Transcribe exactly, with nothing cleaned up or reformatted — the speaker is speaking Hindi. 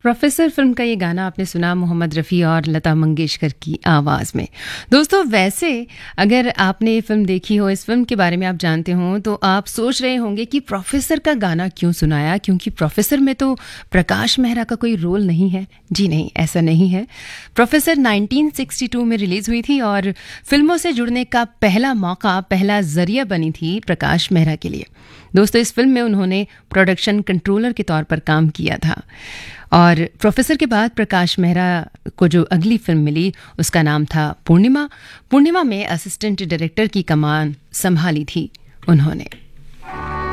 प्रोफेसर फिल्म का ये गाना आपने सुना मोहम्मद रफ़ी और लता मंगेशकर की आवाज़ में। दोस्तों, वैसे अगर आपने ये फिल्म देखी हो, इस फिल्म के बारे में आप जानते हो, तो आप सोच रहे होंगे कि प्रोफेसर का गाना क्यों सुनाया, क्योंकि प्रोफेसर में तो प्रकाश मेहरा का कोई रोल नहीं है। जी नहीं, ऐसा नहीं है। प्रोफेसर नाइनटीन सिक्सटी टू में रिलीज़ हुई थी और फिल्मों से जुड़ने का पहला मौका, पहला जरिया बनी थी प्रकाश मेहरा के लिए। दोस्तों, इस फिल्म में उन्होंने प्रोडक्शन कंट्रोलर के तौर पर काम किया था और प्रोफेसर के बाद प्रकाश मेहरा को जो अगली फिल्म मिली उसका नाम था पूर्णिमा। पूर्णिमा में असिस्टेंट डायरेक्टर की कमान संभाली थी उन्होंने।